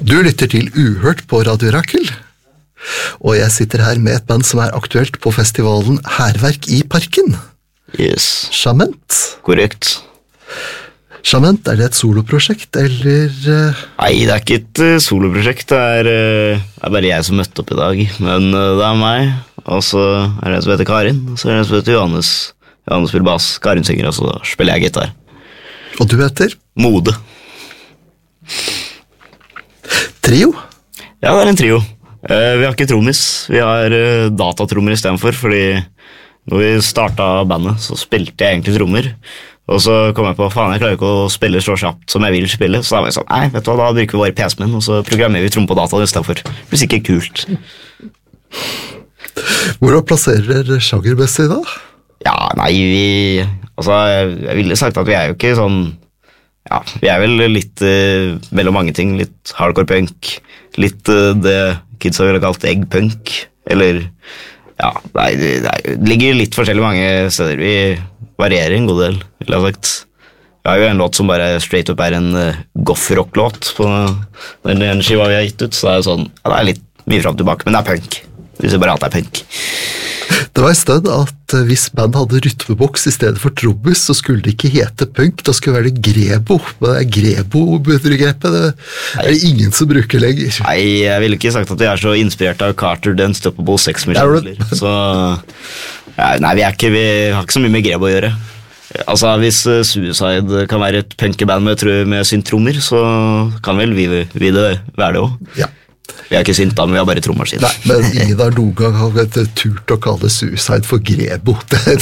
Du lytter til Uhørt på Radio Rakel, og jeg sitter her med et band som aktuelt på festivalen Hærverk i Parken. Yes. Chament. Korrekt. Chament, det et soloprosjekt, eller? Nei, det ikke et soloprosjekt, det bare jeg som møtte opp i dag, men det meg, og så det en som heter Karin, og så det en som heter Johannes. Johannes spiller bass, Karin synger, og så spiller jeg gitar. Og du heter? Mode. Trio? Ja, det en trio. Vi har ikke trommis, vi har datatrommer i stedet for, fordi når vi startet bandet, så spilte jeg egentlig trommer, og så kom jeg på, faen, jeg klarer ikke å spille så kjapt som jeg vil spille, så da var jeg sånn, nei, vet du hva, da bruker vi våre PC-menn, og så programmerer vi tromme på data i stedet for. Det blir sikkert kult. Hvordan plasserer dere sjangermessig da? Ja, nei, jeg ville sagt at vi jo ikke sånn, ja, vi vel litt mellom mange ting, litt hardcore punk, litt det kidsa ville kalt eggpunk, eller, ja, det ligger litt forskjellig mange steder, vi varierer en god del, vil jeg ha sagt. Vi har jo en låt som bare straight up en goth-rock-låt på den skiva vi har gitt ut, så det sånn, ja, det litt mye frem tilbake, men det punk. Vi ser bare at det punk. Det var i stedet at hvis band hadde rytmeboks i stedet for trommis, så skulle det ikke hete punk, da skulle det være grebo. Men det grebo-begrepet, det det ingen som bruker lenger. Nei, jeg ville ikke sagt at jeg så inspirert av Carter, The Unstoppable Sex Machine. Så, ja, nei, vi har ikke så mye med grebo å gjøre. Altså, hvis Suicide kan være et punkeband med syntrommer, så kan vel vi det være det også. Ja. Vi ikke sint da, men vi har bare trommaskin. Nei, men ingen har noen gang turt å kalle Suicide for grebo.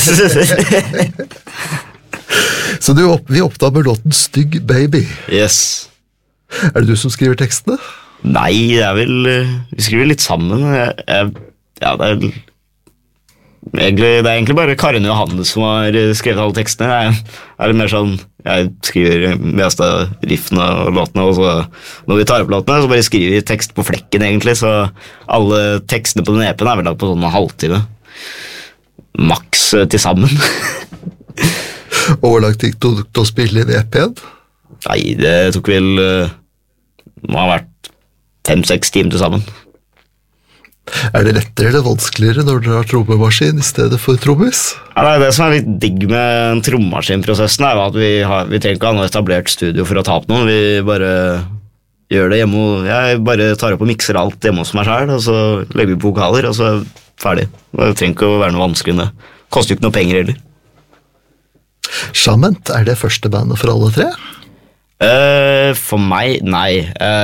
Så vi oppdager med låten Stygg Baby. Yes. Det du som skriver tekstene? Nei, vi skriver litt sammen. Ja, det egentlig bare Karin og Johannes som har skrevet alle tekstene. Det litt mer sånn, jeg skriver mest av riffene og låtene, og så når vi tar opp låtene, så bare skriver vi tekst på flekken egentlig, så alle tekstene på den EP-en vel lagt på sånn en halvtime. Maks til sammen. Og hvor langt gikk du å spille inn EP-en? Nei, det tok vel, det har vært 5-6 timer til sammen. Det lettere eller vanskeligere når dere har trommemaskin i stedet for trommis? Ja, det som litt digg med en trommemaskinprosessen at vi trenger ikke ha noe etablert studio for å ta opp noen, vi bare gjør det hjemme, jeg bare tar opp og mikser alt hjemme hos meg selv, og så legger vi på vokaler, og så ferdig. Det trenger ikke å være noe vanskelig enn det. Koster jo ikke noe penger heller. Chament, det første bandet for alle tre? For meg, nei.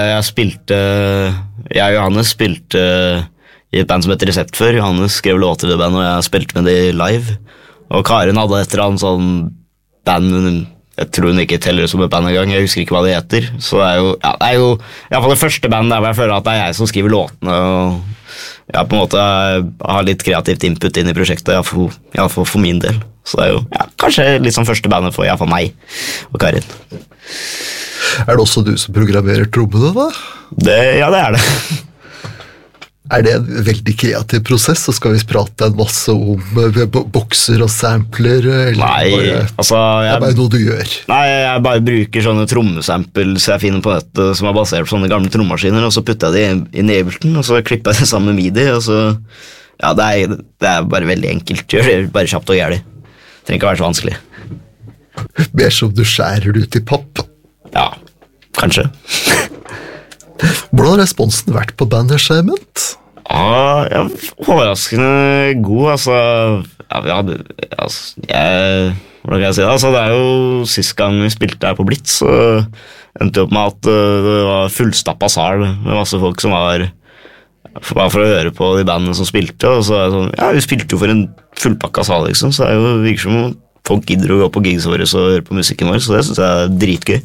Jeg og Johannes spilte i et band som heter Resept før. Johannes skrev låter i det bandet, og jeg spilte med det live. Og Karin hadde et eller annet sånn band, jeg tror hun ikke teller det som et band en gang, jeg husker ikke hva det heter. Så det er jo i hvert fall det første bandet der hvor jeg føler at det jeg som skriver låtene, og jeg på en måte har litt kreativt input inn i prosjektet, i hvert fall for min del. Så det er jo kanskje litt sånn første bandet for i hvert fall meg og Karin. Det også du som programmerer trommene da? Ja, det det. Det en veldig kreativ prosess, så skal vi prate en masse om bokser og sampler? Eller nei, altså... Det bare noe du gjør? Nei, jeg bare bruker sånne trommesamples jeg finner på nettet som basert på sånne gamle trommemaskiner, og så putter jeg det inn i Ableton, og så klipper jeg det sammen med MIDI, og så... Ja, det bare veldig enkelt. Gjør det bare kjapt og gjerlig. Det trenger ikke være så vanskelig. Mer som du skjærer ut i papp? Ja, kanskje. Hvordan har responsen vært på bandet Chament? Ja, overraskende god, altså. Hvordan kan jeg si det? Altså, det jo sist gang vi spilte her på Blitz, så endte det opp med at det var fullstappet sal med masse folk som var for å høre på de bandene som spilte, og så sånn, ja, vi spilte jo for en fullpakket sal, liksom, så det jo virker som folk gidder å gå på gigs våre og høre på musikken vår, så det synes jeg dritgøy.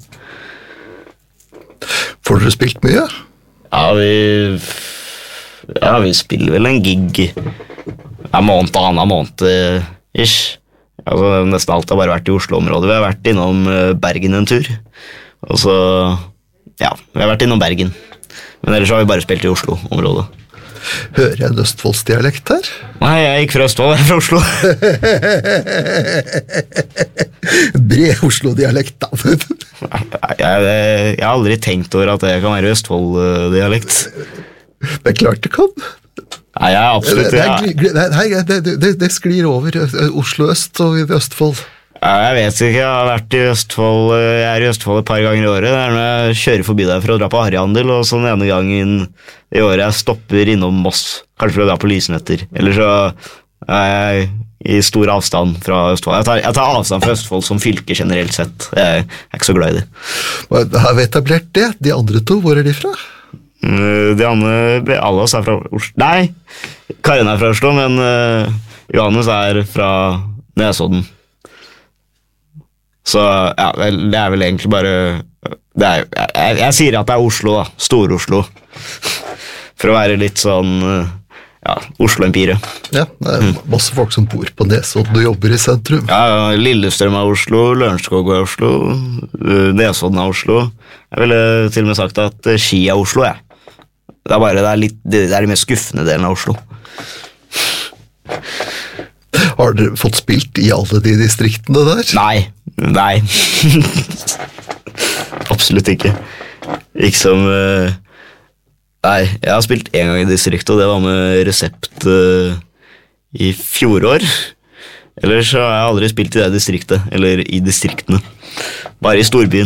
Får dere spilt mye? Ja, vi spiller vel en gig en måned, annen måned ish. Altså, nesten alt har bare vært i Oslo-området. Vi har vært innom Bergen en tur. Og så, ja, vi har vært innom Bergen. Men ellers har vi bare spilt i Oslo-området. Hører jeg en Østfoldsdialekt her? Nei, jeg gikk fra Østfold, jeg er fra Oslo. Bred Oslo-dialekt, da. Jeg har aldri tenkt over at det kan være Østfold-dialekt. Men klart det kan. Nei, jeg er absolutt... Det sklir over Oslo øst og Østfold. Jeg vet ikke, jeg har vært i Østfold, jeg er i Østfold et par ganger i året. Det er når jeg kjører forbi der for å dra på Harryhandel, og så den ene gangen i året jeg stopper innom Moss, kanskje for å dra på Lysnetter. Eller så er jeg i stor avstand fra Østfold. Jeg tar avstand fra Østfold som fylke generelt sett. Jeg er ikke så glad i det. Har vi etablert det? De andre to, hvor er de fra? De andre, alle oss er fra Oslo. Nei, Karin er fra Oslo, men Johannes er fra Nesodden. Så ja, det er vel egentlig bare jeg sier at det er Oslo da, Stor-Oslo. For å være litt sånn Oslo-empiret. Ja, det er masse folk som bor på Nesodden og jobber i sentrum. Ja, Lillestrøm er Oslo, Lørenskog er Oslo, Nesodden er Oslo. Jeg ville til og med sagt at Ski er Oslo, jeg. Det er bare det er de mest skuffende delen av Oslo. Har dere fått spilt i alle de distriktene der? Nei. Absolutt ikke. Ikke som... Nei, jeg har spilt en gang i distriktet, og det var med Resept i fjorår. Ellers så har jeg aldri spilt i det distriktet, eller i distriktene. Bare i storbyen.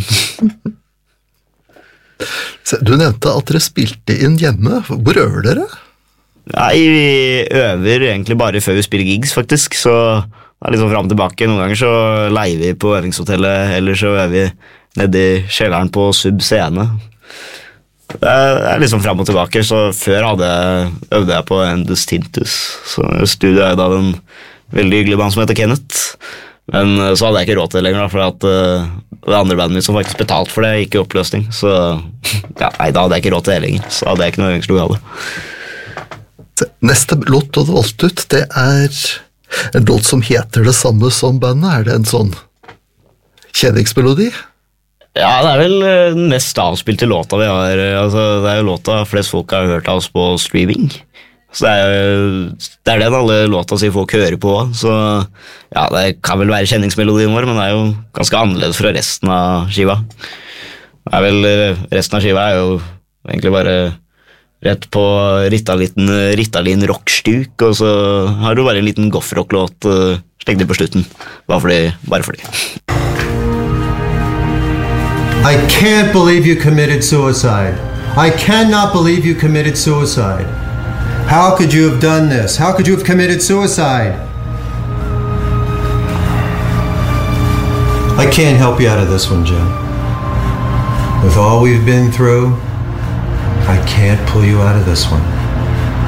Du nevnte at dere spilte inn hjemme. Hvor øver dere? Nei, vi øver egentlig bare før vi spiller gigs, faktisk, så det er liksom frem og tilbake. Noen ganger så leier vi på øvingshotellet, eller så øver vi nede i kjelleren på Sub Scene. Det er liksom frem og tilbake, så før øvde jeg på Endus Tintus, så studiet jeg da en veldig hyggelig band som heter Kenneth. Men så hadde jeg ikke råd til det lenger, for at det andre bandet mitt som faktisk betalt for det gikk i oppløsning, så da hadde jeg ikke råd til det lenger, så hadde jeg ikke noe øvingslokale. Neste låt du hadde valgt ut, det er en låt som heter det samme som bandet. Er det en sånn kjenningsmelodi? Ja, det er vel den mest avspilte låta vi har. Altså, det er jo låta flest folk har hørt av oss på streaming. Så det er den alle låta sier folk hører på. Så ja, det kan vel være kjenningsmelodien vår, men det er jo ganske annerledes fra resten av skiva. Resten av skiva er jo egentlig bare rett på Ritalin rockstuk, og så har du bare en liten goffrock-låt slengt inn på slutten. Bare fordi. I can't believe you committed suicide. I cannot believe you committed suicide. How could you have done this? How could you have committed suicide? I can't help you out of this one, Jim. With all we've been through, I can't pull you out of this one.